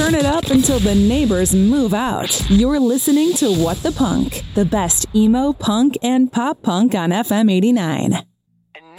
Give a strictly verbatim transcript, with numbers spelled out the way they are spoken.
turn it up until the neighbors move out. You're listening to What the Punk, the best emo, punk, and pop punk on F M eighty-nine.